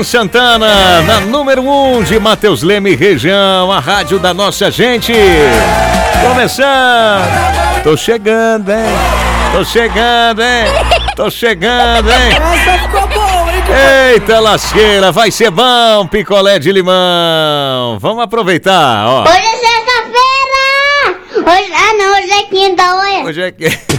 Luan Santana, na número 1 de Matheus Leme região, a rádio da nossa gente. Começando. Tô chegando, hein? Tô chegando, hein? Tô chegando, hein? Essa ficou boa, hein? Eita lasqueira, vai ser bom, picolé de limão. Vamos aproveitar, ó. Hoje é sexta-feira! Hoje é quinta, olha. Hoje é quinta.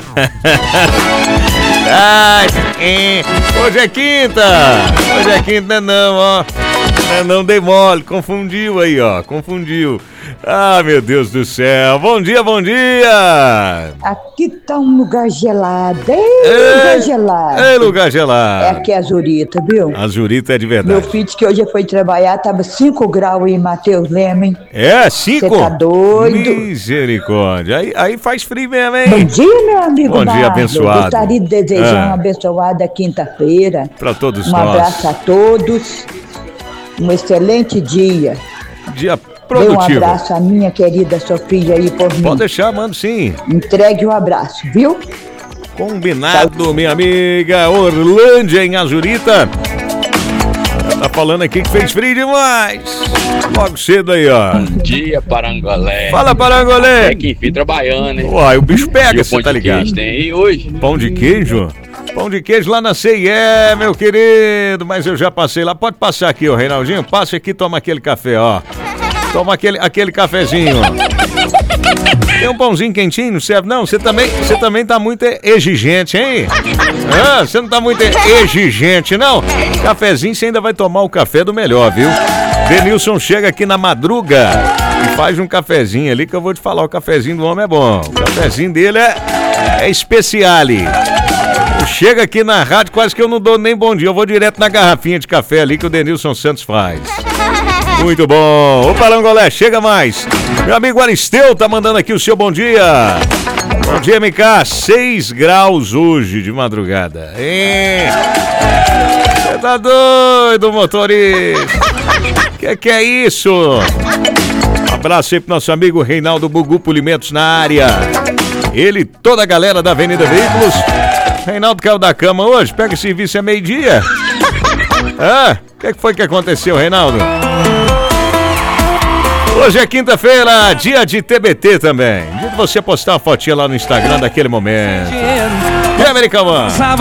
Ai, hoje é quinta. Hoje é quinta, não, ó. Não dei mole, confundiu aí, ó. Confundiu. Ah, meu Deus do céu. Bom dia, bom dia. Aqui tá um lugar gelado. Lugar gelado. É lugar gelado. É aqui a Zurita, viu? A Zurita é de verdade. Meu filho que hoje foi trabalhar, tava 5 graus em Matheus Leme, hein? É, 5? Você tá doido? Misericórdia. Aí faz frio mesmo, Bom hein? dia, meu amigo. Bom dia, Marlon. abençoado. Gostaria de desejar uma abençoada quinta-feira. Pra todos Um nós. abraço a todos. Um excelente dia. Dia Dê um produtivo. abraço à minha querida Sofia aí por mim. Pode deixar, mano, sim. Entregue o abraço, viu? Combinado, minha amiga Orlândia em Azurita. Ela tá falando aqui que fez frio demais. Logo cedo aí, ó. Bom dia, Parangolé. Fala, Parangolé. É que enfim, trabalhando, hein? Uai, o bicho E pega, o você pão tá de ligado? queijo tem aí hoje? Pão de queijo? Pão de queijo lá na C&E, meu querido. Mas eu já passei lá. Pode passar aqui, ô Reinaldinho. Passa aqui, toma aquele café, ó. Toma aquele cafezinho, ó. Tem um pãozinho quentinho, não serve não? Você também tá muito exigente, hein? Ah, você não tá muito exigente, não? Cafezinho, você ainda vai tomar o café do melhor, viu? Denilson chega aqui na madruga e faz um cafezinho ali que eu vou te falar. O cafezinho do homem é bom. O cafezinho dele é especiale. Chega aqui na rádio, quase que eu não dou nem bom dia. Eu vou direto na garrafinha de café ali que o Denilson Santos faz. Muito bom. Ô Parangolé, chega mais. Meu amigo Aristeu tá mandando aqui o seu bom dia. Bom dia, MK. 6 graus hoje de madrugada. Você tá doido, motorista? Que é isso? Um abraço aí pro nosso amigo Reinaldo Bugu Polimentos na área. Ele e toda a galera da Avenida Veículos. Reinaldo caiu da cama hoje, pega serviço é meio-dia. O que foi que aconteceu, Reinaldo? Hoje é quinta-feira, dia de TBT também. Dia de você postar uma fotinha lá no Instagram daquele momento. E aí, Americano?